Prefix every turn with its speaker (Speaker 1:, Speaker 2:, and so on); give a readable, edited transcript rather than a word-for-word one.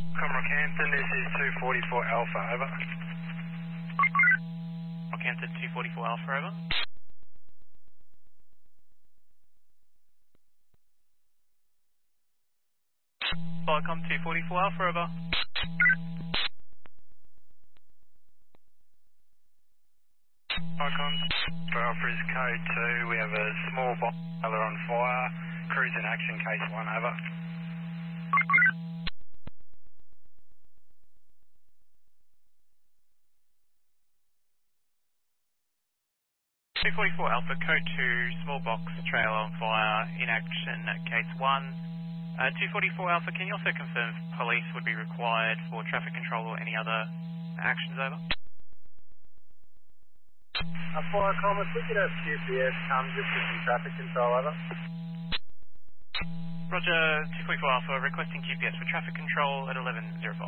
Speaker 1: Rockhampton, this is 244 Alpha, over.
Speaker 2: Rockhampton 244 Alpha, over. Viacom 244 Alpha, over.
Speaker 1: Viacom for Alpha is code 2. We have a small boiler on fire. Crews in action, case 1, over.
Speaker 2: 244 Alpha, code 2, small box trailer on fire, in action at case 1. 244 Alpha, can you also confirm if police would be required for traffic control or any other actions, over?
Speaker 1: Viacom, if we could have QPS come just for some traffic control, over.
Speaker 2: Roger, 244 Alpha, requesting QPS for traffic control at 11:05.